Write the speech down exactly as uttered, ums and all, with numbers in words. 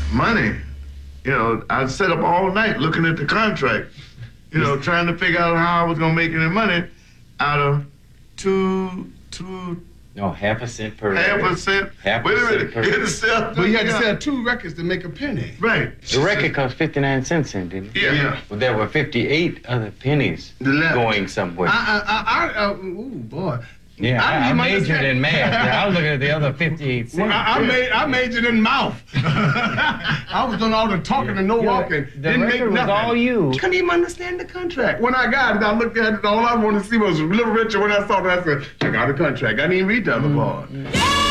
money, you know, I'd sit up all night looking at the contract, you know, trying to figure out how I was gonna make any money out of two, two, No, half a cent per half record. a cent. Half Wait a a cent minute, per you had to record. sell, But you had to sell two records to make a penny. Right. The record cost fifty-nine cents, in, didn't it? Yeah. Yeah. Well, there were fifty-eight other pennies The left. going somewhere. I, I, I, I uh, ooh, boy. yeah, I I, I didn't majored understand. in math. I was looking at the other fifty-eight cents. Well, I, I made I majored in mouth. I was doing all the talking and no Yeah, walking. the Didn't make record was nothing. all you. Couldn't even understand the contract. When I got it, I looked at it. All I wanted to see was Little Richard. When I saw that, I said, "I got a contract." I didn't even read the other part.